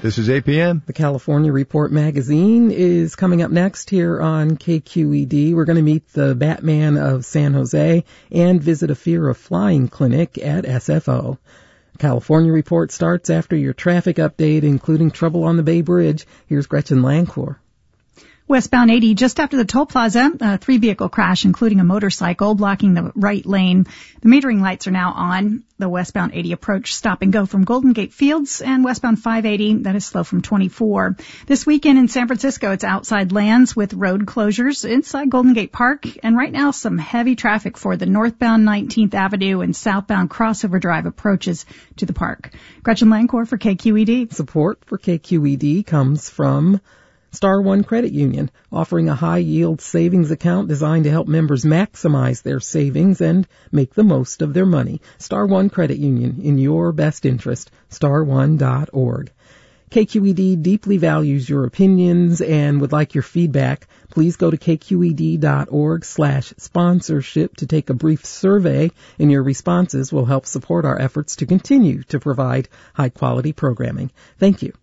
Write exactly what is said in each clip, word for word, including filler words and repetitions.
This is A P M. The California Report magazine is coming up next here on K Q E D. We're going to meet the Batman of San Jose and visit a fear of flying clinic at S F O. California Report starts after your traffic update, including trouble on the Bay Bridge. Here's Gretchen Lancourt. Westbound eighty, just after the toll plaza, a three-vehicle crash, including a motorcycle, blocking the right lane. The metering lights are now on. The westbound eighty approach stop and go from Golden Gate Fields, and westbound five eighty, that is slow from twenty-four. This weekend in San Francisco, it's outside lands with road closures inside Golden Gate Park, and right now some heavy traffic for the northbound nineteenth Avenue and southbound Crossover Drive approaches to the park. Gretchen Lancourt for K Q E D. Support for K Q E D comes from Star One Credit Union, offering a high-yield savings account designed to help members maximize their savings and make the most of their money. Star One Credit Union, in your best interest, star one dot org. K Q E D deeply values your opinions and would like your feedback. Please go to k q e d dot org slash sponsorship to take a brief survey, and your responses will help support our efforts to continue to provide high-quality programming. Thank you.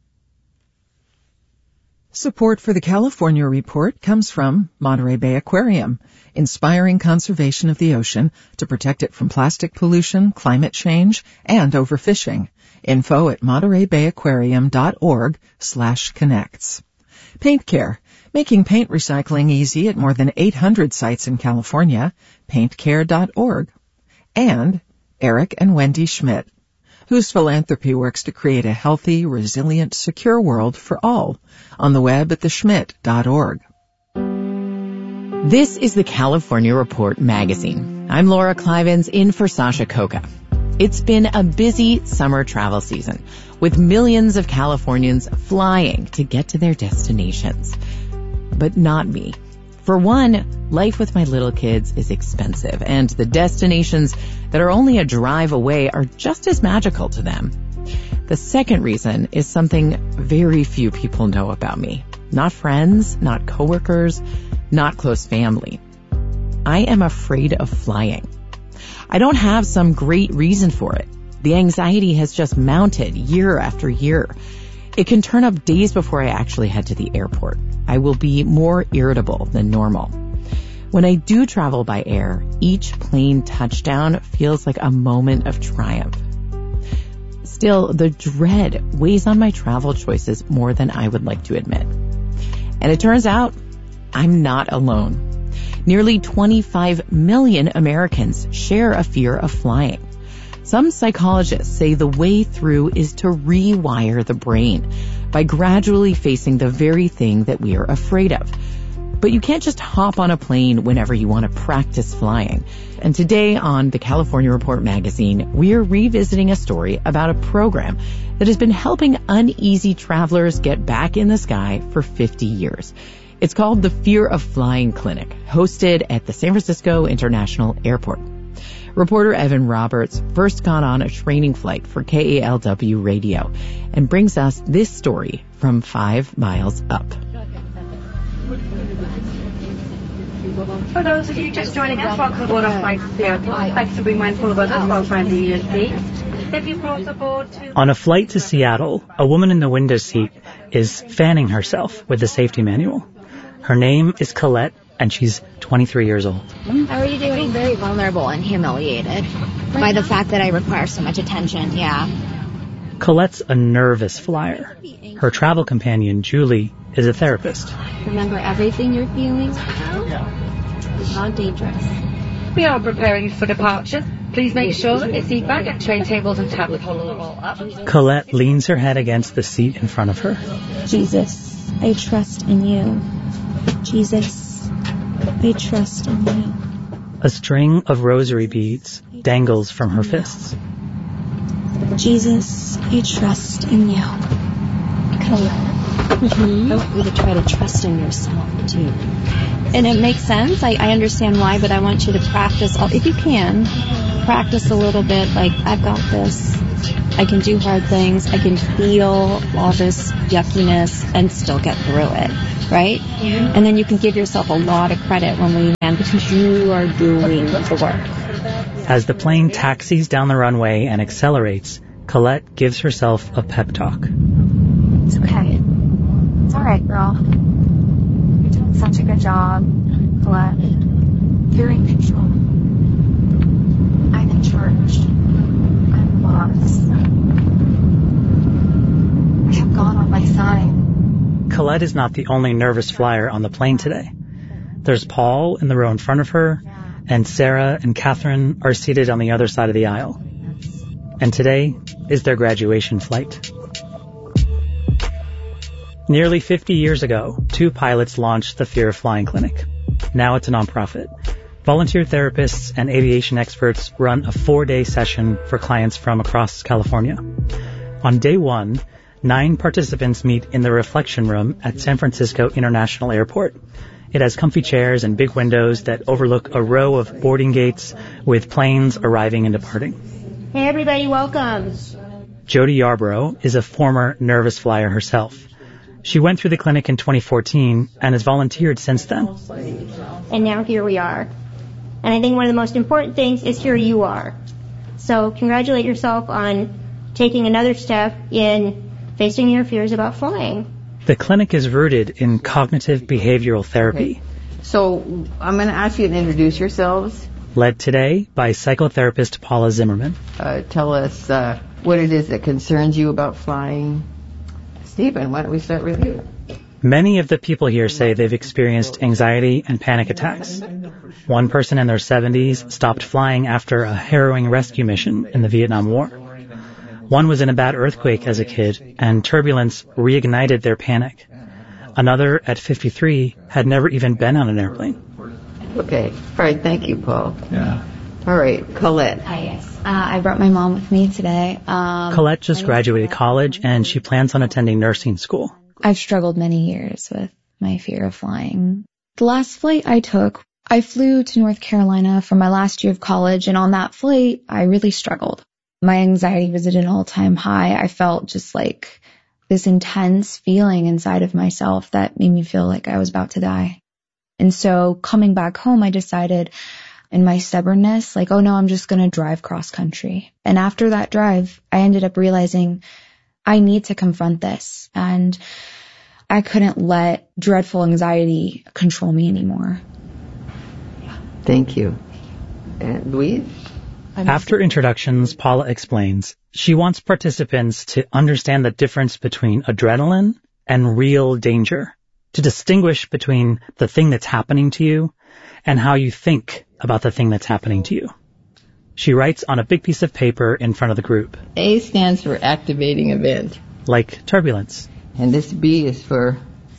Support for the California Report comes from Monterey Bay Aquarium, inspiring conservation of the ocean to protect it from plastic pollution, climate change, and overfishing. Info at monterey bay aquarium dot org slash connects. Paint Care, making paint recycling easy at more than eight hundred sites in California. paint care dot org. And Eric and Wendy Schmidt, whose philanthropy works to create a healthy, resilient, secure world for all, on the web at the schmidt dot org. This is the California Report magazine. I'm Laura Clivens in for Sasha Coca. It's been a busy summer travel season, with millions of Californians flying to get to their destinations. But not me. For one, life with my little kids is expensive, and the destinations that are only a drive away are just as magical to them. The second reason is something very few people know about me. Not friends, not coworkers, not close family. I am afraid of flying. I don't have some great reason for it. The anxiety has just mounted year after year. It can turn up days before I actually head to the airport. I will be more irritable than normal. When I do travel by air, each plane touchdown feels like a moment of triumph. Still, the dread weighs on my travel choices more than I would like to admit. And it turns out, I'm not alone. Nearly twenty-five million Americans share a fear of flying. Some psychologists say the way through is to rewire the brain by gradually facing the very thing that we are afraid of. But you can't just hop on a plane whenever you want to practice flying. And today on the California Report magazine, we're revisiting a story about a program that has been helping uneasy travelers get back in the sky for fifty years. It's called the Fear of Flying Clinic, hosted at the San Francisco International Airport. Reporter Evan Roberts first got on a training flight for K A L W radio and brings us this story from Five Miles Up. For those of you just joining us, welcome aboard our flight to Seattle. Thanks for being mindful of others while trying to use seats. If you brought aboard to... On a flight to Seattle, a woman in the window seat is fanning herself with the safety manual. Her name is Colette, and she's twenty-three years old. How are you doing? Very vulnerable and humiliated by the fact that I require so much attention, yeah. Colette's a nervous flyer. Her travel companion, Julie, is a therapist. Remember everything you're feeling? It's not dangerous. We are preparing for departure. Please make sure that your seat back and tray tables and tablets will roll up. Colette leans her head against the seat in front of her. Jesus, I trust in you. Jesus, I trust in you. A string of rosary beads dangles from her fists. Jesus, I trust in you. Colette, mm-hmm. I want you to try to trust in yourself, too. And it makes sense. I, I understand why, but I want you to practice, all, if you can, practice a little bit, like, I've got this. I can do hard things. I can feel all this yuckiness and still get through it, right? Mm-hmm. And then you can give yourself a lot of credit when we land because you are doing the work. As the plane taxis down the runway and accelerates, Colette gives herself a pep talk. It's okay. It's alright, girl. You're doing such a good job, Colette. You're in control. I'm in charge. I'm the boss. I have God on my side. Colette is not the only nervous flyer on the plane today. There's Paul in the row in front of her, and Sarah and Catherine are seated on the other side of the aisle. And today is their graduation flight. Nearly fifty years ago, two pilots launched the Fear of Flying Clinic. Now it's a nonprofit. Volunteer therapists and aviation experts run a four-day session for clients from across California. On day one, nine participants meet in the reflection room at San Francisco International Airport. It has comfy chairs and big windows that overlook a row of boarding gates with planes arriving and departing. Hey everybody, welcome. Jody Yarborough is a former nervous flyer herself. She went through the clinic in twenty fourteen and has volunteered since then. And now here we are. And I think one of the most important things is here you are. So congratulate yourself on taking another step in facing your fears about flying. The clinic is rooted in cognitive behavioral therapy. Okay. So I'm going to ask you to introduce yourselves. Led today by psychotherapist Paula Zimmerman. Uh, tell us uh, what it is that concerns you about flying. Stephen, why don't we start with you? Many of the people here say they've experienced anxiety and panic attacks. One person in their seventies stopped flying after a harrowing rescue mission in the Vietnam War. One was in a bad earthquake as a kid, and turbulence reignited their panic. Another, at fifty-three, had never even been on an airplane. Okay. All right. Thank you, Paul. Yeah. All right. Colette. Hi, yes. Uh, I brought my mom with me today. Um, Colette just graduated college, and she plans on attending nursing school. I've struggled many years with my fear of flying. The last flight I took, I flew to North Carolina for my last year of college, and on that flight, I really struggled. My anxiety was at an all-time high. I felt just like this intense feeling inside of myself that made me feel like I was about to die. And so coming back home, I decided in my stubbornness, like, oh no, I'm just going to drive cross country. And after that drive, I ended up realizing I need to confront this. And I couldn't let dreadful anxiety control me anymore. Thank you. And Louise? After introductions, Paula explains she wants participants to understand the difference between adrenaline and real danger, to distinguish between the thing that's happening to you and how you think about the thing that's happening to you. She writes on a big piece of paper in front of the group. A stands for activating event. Like turbulence. And this B is for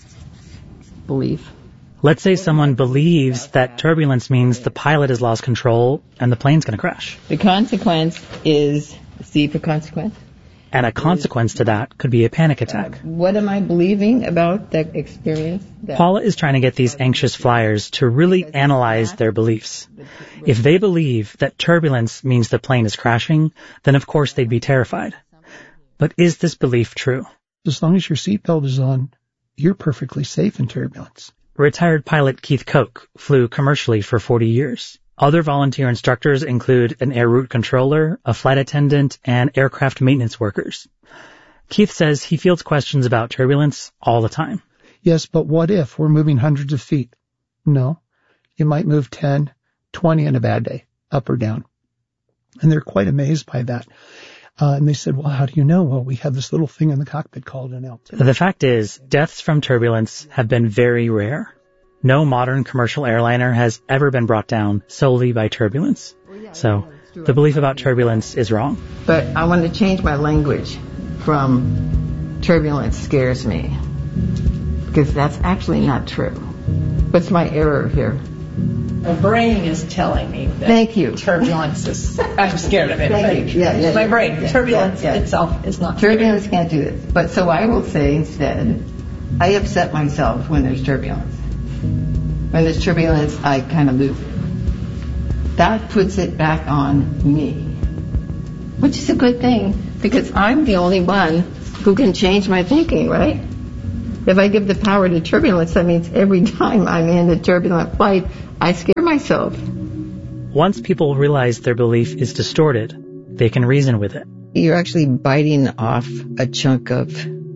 belief. Let's say someone believes that turbulence means the pilot has lost control and the plane's going to crash. The consequence is C for consequence. And a consequence to that could be a panic attack. What am I believing about that experience? That Paula is trying to get these anxious flyers to really analyze their beliefs. If they believe that turbulence means the plane is crashing, then of course they'd be terrified. But is this belief true? As long as your seatbelt is on, you're perfectly safe in turbulence. Retired pilot Keith Koch flew commercially for forty years. Other volunteer instructors include an air route controller, a flight attendant, and aircraft maintenance workers. Keith says he fields questions about turbulence all the time. Yes, but what if we're moving hundreds of feet? No, you might move ten, twenty in a bad day, up or down. And they're quite amazed by that. Uh, and they said, well, how do you know? Well, we have this little thing in the cockpit called an altimeter. The fact is, deaths from turbulence have been very rare. No modern commercial airliner has ever been brought down solely by turbulence. So the belief about turbulence is wrong. But I want to change my language from turbulence scares me, because that's actually not true. What's my error here? My brain is telling me that Thank you. turbulence is, I'm scared of it. Thank you. Yeah, yeah, my yeah, brain, yeah, turbulence yeah, yeah. itself is not Turbulence can't do this. But so I will say instead, I upset myself when there's turbulence. When there's turbulence, I kind of lose it. That puts it back on me, which is a good thing, because I'm the only one who can change my thinking, right? If I give the power to turbulence, that means every time I'm in a turbulent flight, I scare myself. Once people realize their belief is distorted, they can reason with it. You're actually biting off a chunk of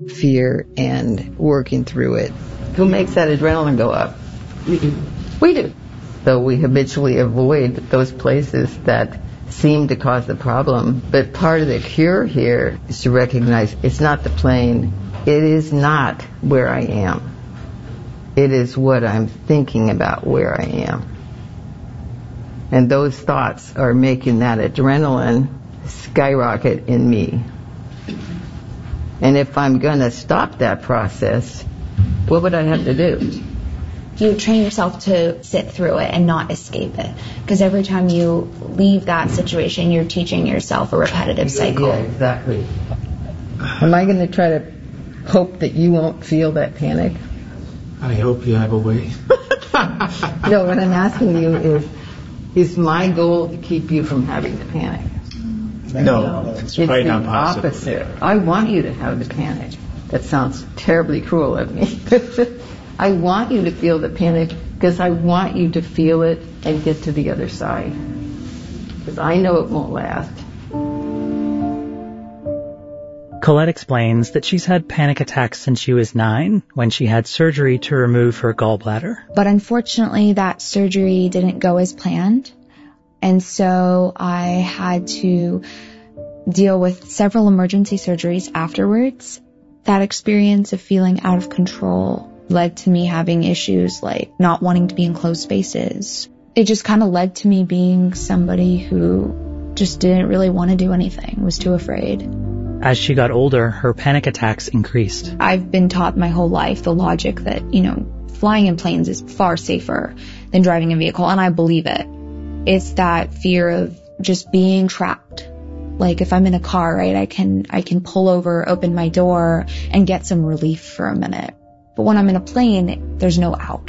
fear and working through it. Who makes that adrenaline go up? We do. We do. So we habitually avoid those places that seem to cause the problem. But part of the cure here is to recognize it's not the plane. It is not where I am. It is what I'm thinking about where I am. And those thoughts are making that adrenaline skyrocket in me. And if I'm going to stop that process, what would I have to do? You train yourself to sit through it and not escape it. Because every time you leave that situation, you're teaching yourself a repetitive cycle. Yeah, exactly. Am I going to try to hope that you won't feel that panic? I hope you have a way. No, what I'm asking you is, is my goal to keep you from having the panic? No, it's, it's right the not possible. Opposite. I want you to have the panic. That sounds terribly cruel of me. I want you to feel the panic because I want you to feel it and get to the other side. Because I know it won't last. Colette explains that she's had panic attacks since she was nine, when she had surgery to remove her gallbladder. But unfortunately, that surgery didn't go as planned. And so I had to deal with several emergency surgeries afterwards. That experience of feeling out of control led to me having issues like not wanting to be in closed spaces. It just kind of led to me being somebody who just didn't really want to do anything, was too afraid. As she got older, her panic attacks increased. I've been taught my whole life the logic that, you know, flying in planes is far safer than driving a vehicle, and I believe it. It's that fear of just being trapped. Like if I'm in a car, right, I can I can pull over, open my door, and get some relief for a minute. But when I'm in a plane, there's no out.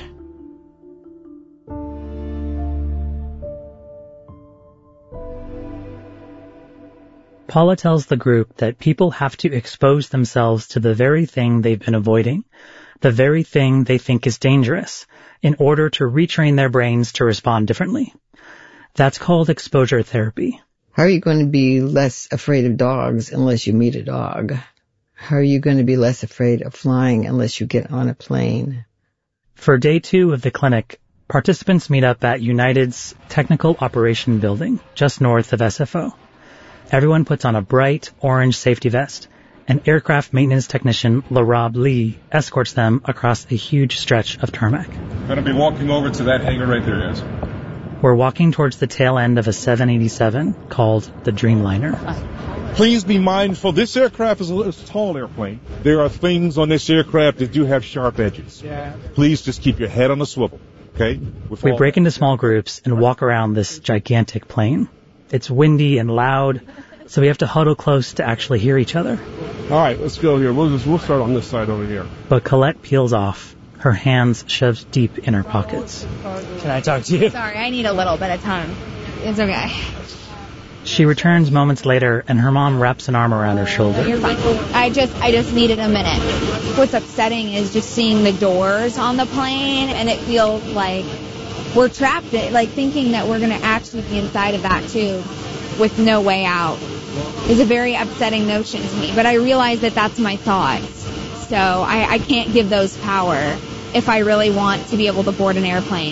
Paula tells the group that people have to expose themselves to the very thing they've been avoiding, the very thing they think is dangerous, in order to retrain their brains to respond differently. That's called exposure therapy. How are you going to be less afraid of dogs unless you meet a dog? How are you going to be less afraid of flying unless you get on a plane? For day two of the clinic, participants meet up at United's Technical Operation Building, just north of S F O. Everyone puts on a bright orange safety vest, and aircraft maintenance technician LaRob Lee escorts them across a huge stretch of tarmac. Going to be walking over to that hangar right there, yes. We're walking towards the tail end of a seven eighty-seven called the Dreamliner. Please be mindful, this aircraft is a, a tall airplane. There are things on this aircraft that do have sharp edges. Yeah. Please just keep your head on the swivel, okay? With we break into small groups and walk around this gigantic plane. It's windy and loud, so we have to huddle close to actually hear each other. All right, let's go here. We'll just we'll start on this side over here. But Colette peels off, her hands shoved deep in her pockets. Can I talk to you? Sorry, I need a little bit of time. It's okay. She returns moments later, and her mom wraps an arm around her shoulder. You're fine. I just, I just needed a minute. What's upsetting is just seeing the doors on the plane, and it feels like we're trapped, like thinking that we're going to actually be inside of that tube with no way out is a very upsetting notion to me. But I realize that that's my thoughts. So I, I can't give those power if I really want to be able to board an airplane.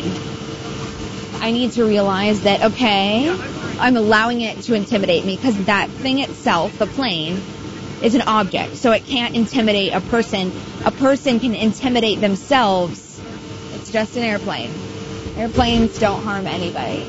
I need to realize that, okay, I'm allowing it to intimidate me because that thing itself, the plane, is an object. So it can't intimidate a person. A person can intimidate themselves. It's just an airplane. Airplanes don't harm anybody.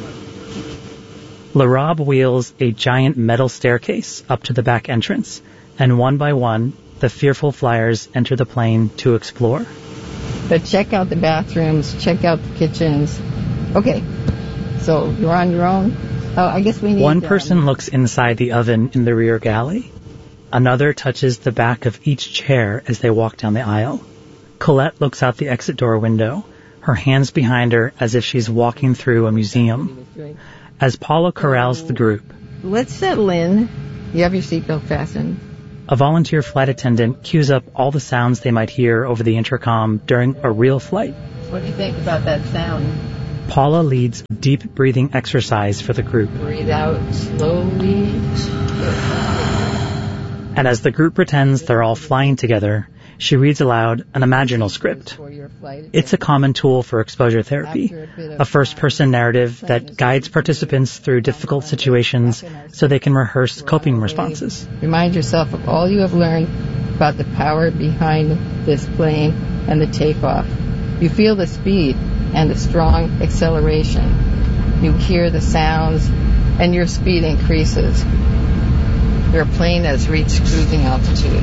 LaRob wheels a giant metal staircase up to the back entrance, and one by one, the fearful flyers enter the plane to explore. But check out the bathrooms, check out the kitchens. Okay, so you're on your own? Oh, I guess we need... One person um, looks inside the oven in the rear galley. Another touches the back of each chair as they walk down the aisle. Colette looks out the exit door window, her hands behind her as if she's walking through a museum. As Paula corrals the group, let's settle in. You have your seatbelt fastened. A volunteer flight attendant cues up all the sounds they might hear over the intercom during a real flight. What do you think about that sound? Paula leads a deep breathing exercise for the group. Breathe out slowly. And as the group pretends they're all flying together, she reads aloud an imaginal script. It's a common tool for exposure therapy, a first-person narrative that guides participants through difficult situations so they can rehearse coping responses. Remind yourself of all you have learned about the power behind this plane and the takeoff. You feel the speed and the strong acceleration. You hear the sounds and your speed increases. Your plane has reached cruising altitude.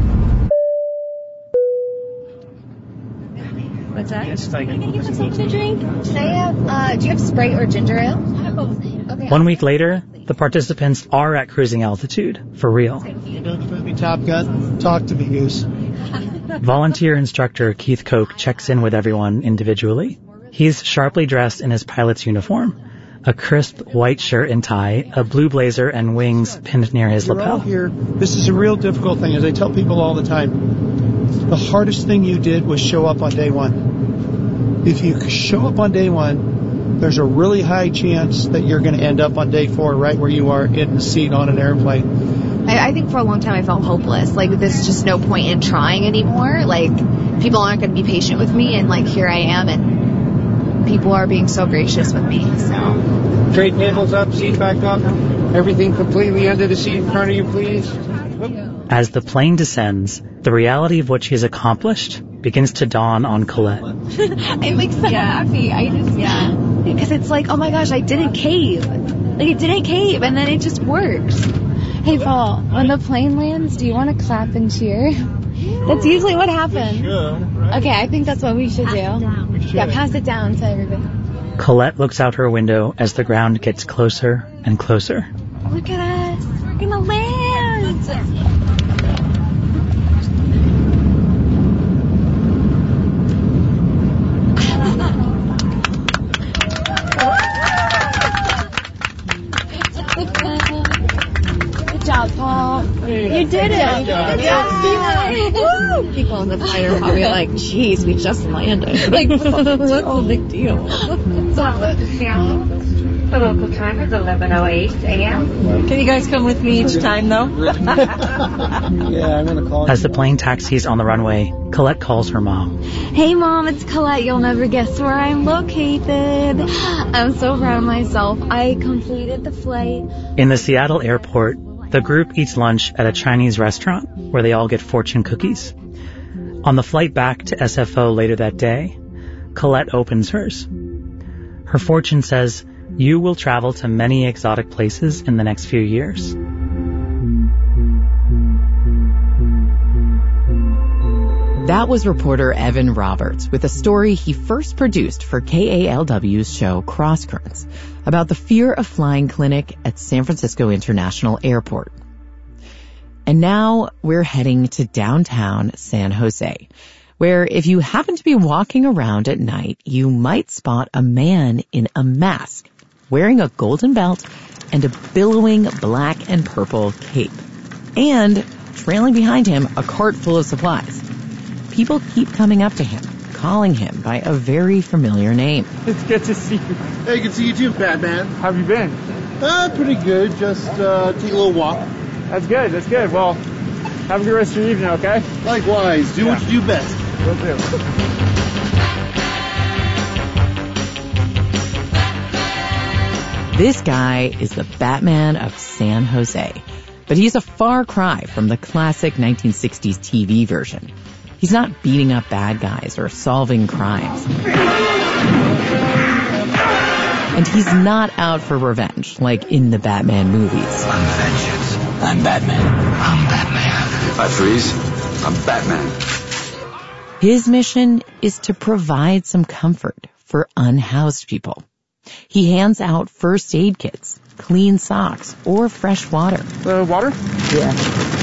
What's that? Yes, thank you. Can I give us something to drink? Can I have, uh, do you have Sprite or ginger ale? Okay. One week later, the participants are at cruising altitude, for real. You don't put me Top Gun? Talk to me, Goose. Volunteer instructor Keith Koch checks in with everyone individually. He's sharply dressed in his pilot's uniform, a crisp white shirt and tie, a blue blazer, and wings pinned near his You're lapel. all here. This is a real difficult thing, as I tell people all the time. The hardest thing you did was show up on day one. If you show up on day one, there's a really high chance that you're going to end up on day four right where you are in the seat on an airplane. I, I think for a long time I felt hopeless. Like, there's just no point in trying anymore. Like, people aren't going to be patient with me, and, like, here I am, and people are being so gracious with me, so. Tray tables up, seat back up. Everything completely under the seat in front of you, please. As the plane descends, the reality of what she has accomplished begins to dawn on Colette. I'm like so happy. I just, yeah. Because it's like, oh my gosh, I didn't cave. Like, it didn't cave, and then it just worked. Hey, Paul, when the plane lands, do you want to clap and cheer? That's usually what happens. Okay, I think that's what we should do. Yeah, pass it down to everybody. Colette looks out her window as the ground gets closer and closer. Look at us. We're going to land. Good job, Paul. You did it. Good job. People in the plane are probably like, geez, we just landed. Like, what's the big deal? The local time is eleven oh eight a.m. Can you guys come with me each time, though? Yeah, I'm going to call As the plane taxis on the runway, Colette calls her mom. Hey, Mom, it's Colette. You'll never guess where I'm located. I'm so proud of myself. I completed the flight. In the Seattle airport, the group eats lunch at a Chinese restaurant where they all get fortune cookies. On the flight back to S F O later that day, Colette opens hers. Her fortune says, "You will travel to many exotic places in the next few years." That was reporter Evan Roberts with a story he first produced for K A L W's show Cross Currents about the Fear of Flying clinic at San Francisco International Airport. And now we're heading to downtown San Jose, where if you happen to be walking around at night, you might spot a man in a mask wearing a golden belt and a billowing black and purple cape. And trailing behind him, a cart full of supplies. People keep coming up to him, calling him by a very familiar name. It's good to see you. Hey, good to see you too, Batman. How have you been? Uh, pretty good. Just uh, take a little walk. That's good. That's good. Well, have a good rest of your evening, okay? Likewise. Do yeah. what you do best. Will do. This guy is the Batman of San Jose, but he's a far cry from the classic nineteen sixties T V version. He's not beating up bad guys or solving crimes. And he's not out for revenge, like in the Batman movies. I'm vengeance. I'm Batman. I'm Batman. I freeze. I'm Batman. His mission is to provide some comfort for unhoused people. He hands out first aid kits, clean socks, or fresh water. Uh, water? Yeah.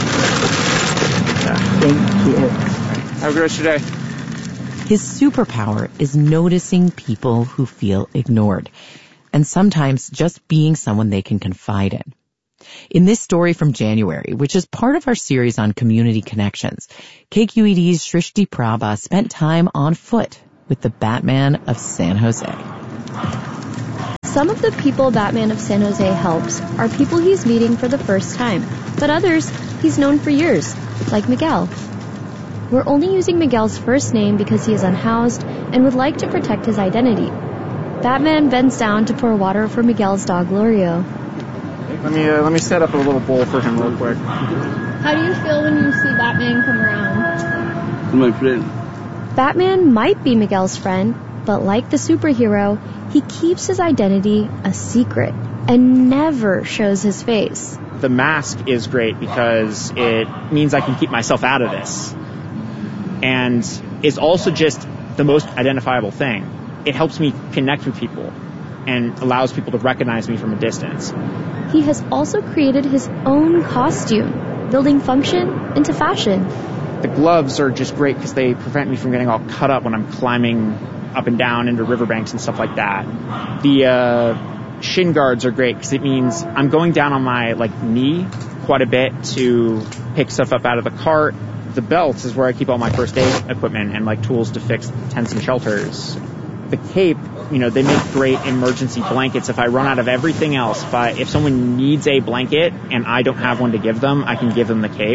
Thank you. Have a good rest of your day. His superpower is noticing people who feel ignored, and sometimes just being someone they can confide in. In this story from January, which is part of our series on community connections, K Q E D's Shrishti Prabha spent time on foot with the Batman of San Jose. Some of the people Batman of San Jose helps are people he's meeting for the first time, but others he's known for years, like Miguel. We're only using Miguel's first name because he is unhoused and would like to protect his identity. Batman bends down to pour water for Miguel's dog, Lorio. Let me uh, let me set up a little bowl for him real quick. How do you feel when you see Batman come around? My friend. Batman might be Miguel's friend, but like the superhero, he keeps his identity a secret and never shows his face. The mask is great because it means I can keep myself out of this. And it's also just the most identifiable thing. It helps me connect with people and allows people to recognize me from a distance. He has also created his own costume, building function into fashion. The gloves are just great because they prevent me from getting all cut up when I'm climbing up and down into riverbanks and stuff like that. The uh, shin guards are great because it means I'm going down on my like knee quite a bit to pick stuff up out of the cart. The belts is where I keep all my first aid equipment and like tools to fix tents and shelters. The cape, you know, they make great emergency blankets. If I run out of everything else, if I, if someone needs a blanket and I don't have one to give them, I can give them the cape.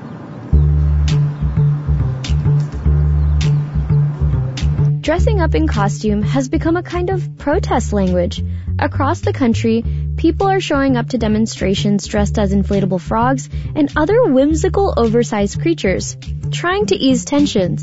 Dressing up in costume has become a kind of protest language. Across the country, people are showing up to demonstrations dressed as inflatable frogs and other whimsical oversized creatures, trying to ease tensions.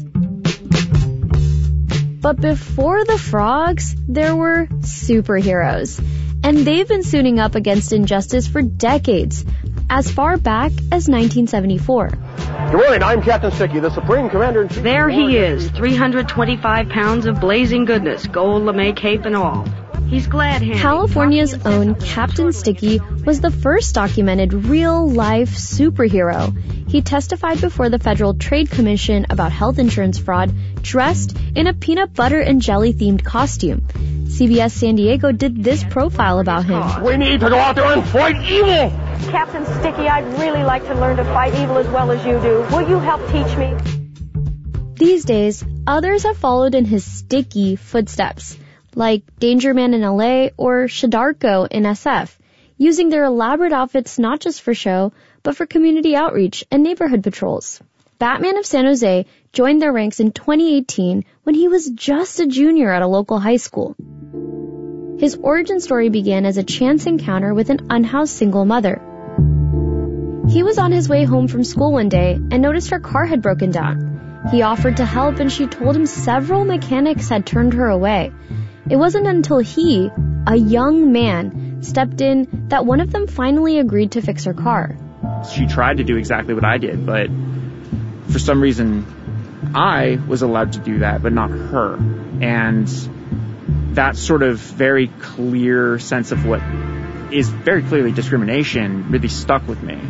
But before the frogs, there were superheroes. And they've been suiting up against injustice for decades, as far back as nineteen seventy-four. Good morning, I'm Captain Sticky, the Supreme Commander-in-Chief. There he is, three hundred twenty-five pounds of blazing goodness, gold lame cape and all. He's glad handing. California's own Captain Sticky was the first documented real-life superhero. He testified before the Federal Trade Commission about health insurance fraud, dressed in a peanut butter and jelly-themed costume. C B S San Diego did this profile about him. We need to go out there and fight evil! Captain Sticky, I'd really like to learn to fight evil as well as you do. Will you help teach me? These days, others have followed in his sticky footsteps, like Danger Man in L A or Shadarko in S F, using their elaborate outfits not just for show, but for community outreach and neighborhood patrols. Batman of San Jose joined their ranks in twenty eighteen when he was just a junior at a local high school. His origin story began as a chance encounter with an unhoused single mother. He was on his way home from school one day and noticed her car had broken down. He offered to help and she told him several mechanics had turned her away. It wasn't until he, a young man, stepped in that one of them finally agreed to fix her car. She tried to do exactly what I did, but for some reason I was allowed to do that, but not her. And that sort of very clear sense of what is very clearly discrimination really stuck with me.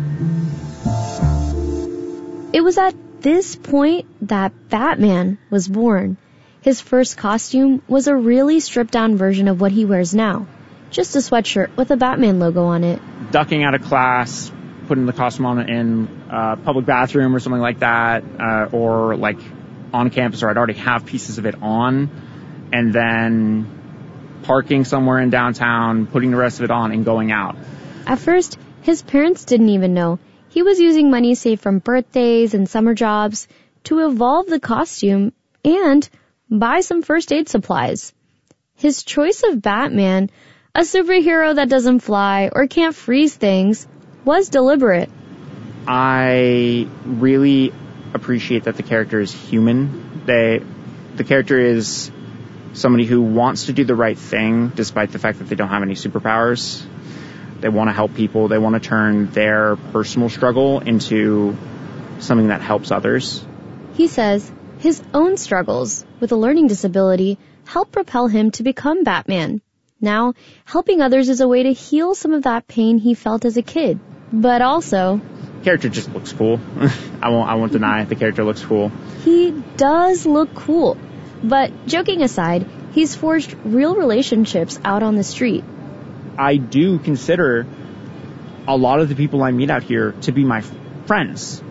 It was at this point that Batman was born. His first costume was a really stripped-down version of what he wears now. Just a sweatshirt with a Batman logo on it. Ducking out of class, putting the costume on in a public bathroom or something like that, uh, or like on campus, or I'd already have pieces of it on, and then parking somewhere in downtown, putting the rest of it on, and going out. At first, his parents didn't even know. He was using money saved from birthdays and summer jobs to evolve the costume and buy some first aid supplies. His choice of Batman, a superhero that doesn't fly or can't freeze things, was deliberate. I really appreciate that the character is human. They, the character is somebody who wants to do the right thing despite the fact that they don't have any superpowers. They want to help people. They want to turn their personal struggle into something that helps others. He says his own struggles with a learning disability helped propel him to become Batman. Now, helping others is a way to heal some of that pain he felt as a kid. But also, the character just looks cool. I won't I won't deny it. The character looks cool. He does look cool. But joking aside, he's forged real relationships out on the street. I do consider a lot of the people I meet out here to be my friends.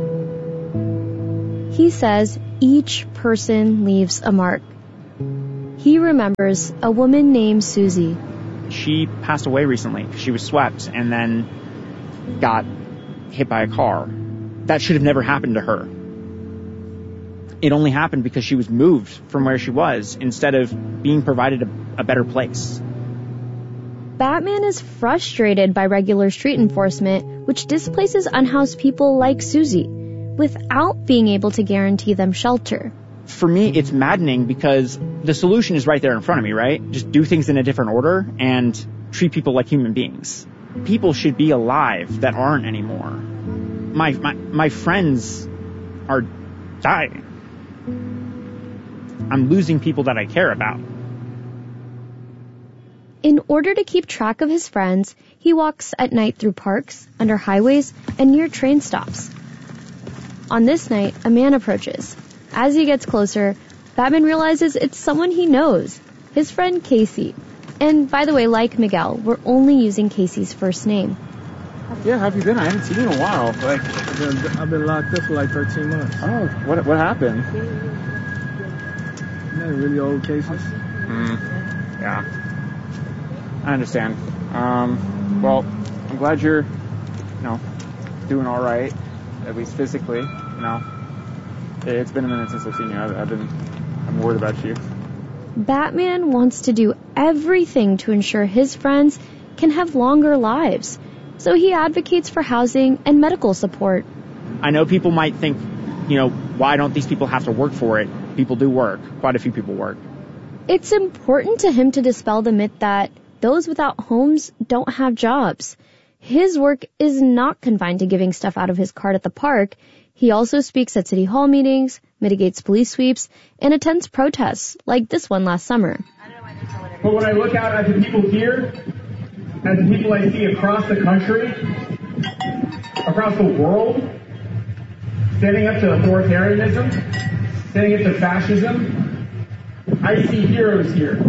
He says each person leaves a mark. he remembers a woman named Susie. She passed away recently. She was swept and then got hit by a car. That should have never happened to her. It only happened because she was moved from where she was instead of being provided a, a better place. Batman is frustrated by regular street enforcement, which displaces unhoused people like Susie, without being able to guarantee them shelter. For me, it's maddening because the solution is right there in front of me, right? Just do things in a different order and treat people like human beings. People should be alive that aren't anymore. My, my, my friends are dying. I'm losing people that I care about. In order to keep track of his friends, he walks at night through parks, under highways, and near train stops. On this night, a man approaches. As he gets closer, Batman realizes it's someone he knows, his friend Casey. And by the way, like Miguel, we're only using Casey's first name. Yeah, how have you been? I haven't seen you in a while. Like, I've been, I've been locked up for like thirteen months. Oh, what what happened? You know, really old cases. Mm, yeah. I understand. Um, well, I'm glad you're, you know, doing all right, at least physically. You know, it's been a minute since I've seen you. I've, I've been, I'm worried about you. Batman wants to do everything to ensure his friends can have longer lives, so he advocates for housing and medical support. I know people might think, you know, why don't these people have to work for it? People do work. Quite a few people work. It's important to him to dispel the myth that those without homes don't have jobs. His work is not confined to giving stuff out of his cart at the park. He also speaks at city hall meetings, mitigates police sweeps, and attends protests like this one last summer. But when I look out at the people here, at the people I see across the country, across the world, standing up to authoritarianism, standing up to fascism, I see heroes here.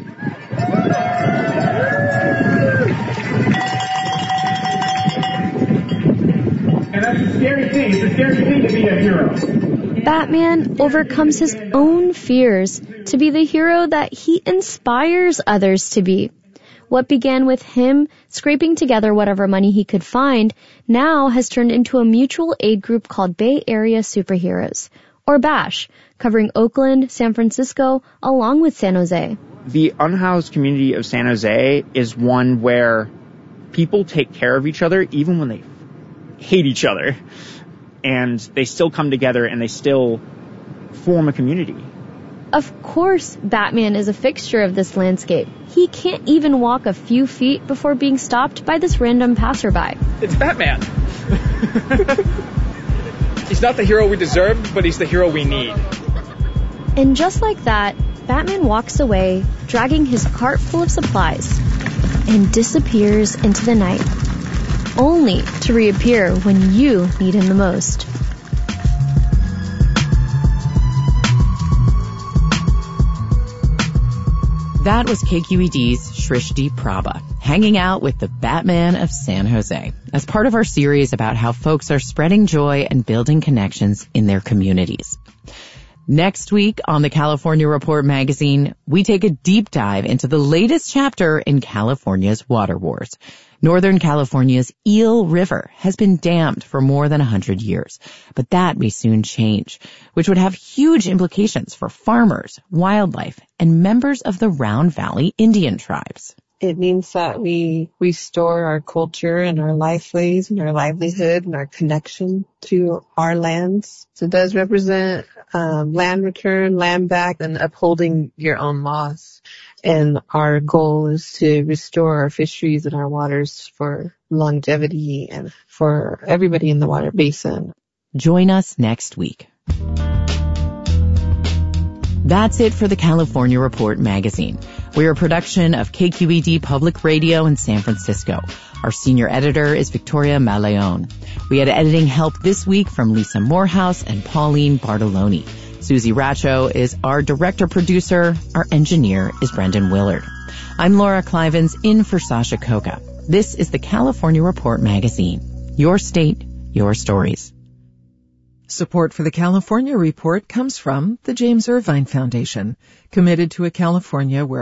And that's a scary thing. It's a scary thing to be a hero. Batman overcomes his own fears to be the hero that he inspires others to be. What began with him scraping together whatever money he could find now has turned into a mutual aid group called Bay Area Superheroes, or BASH, covering Oakland, San Francisco, along with San Jose. The unhoused community of San Jose is one where people take care of each other even when they hate each other. And they still come together and they still form a community. Of course, Batman is a fixture of this landscape. He can't even walk a few feet before being stopped by this random passerby. It's Batman. He's not the hero we deserve, but he's the hero we need. And just like that, Batman walks away, dragging his cart full of supplies, and disappears into the night, only to reappear when you need him the most. That was K Q E D's Shrishti Prabha, hanging out with the Batman of San Jose, as part of our series about how folks are spreading joy and building connections in their communities. Next week on the California Report magazine, we take a deep dive into the latest chapter in California's water wars. Northern California's Eel River has been dammed for more than one hundred years, but that may soon change, which would have huge implications for farmers, wildlife, and members of the Round Valley Indian tribes. It means that we restore our culture and our lifelines and our livelihood and our connection to our lands. So it does represent um, land return, land back, and upholding your own laws. And our goal is to restore our fisheries and our waters for longevity and for everybody in the water basin. Join us next week. That's it for the California Report magazine. We're a production of K Q E D Public Radio in San Francisco. Our senior editor is Victoria Maleon. We had editing help this week from Lisa Morehouse and Pauline Bartoloni. Susie Racho is our director-producer. Our engineer is Brendan Willard. I'm Laura Clivens, in for Sasha Khokha. This is the California Report magazine. Your state, your stories. Support for the California Report comes from the James Irvine Foundation, committed to a California where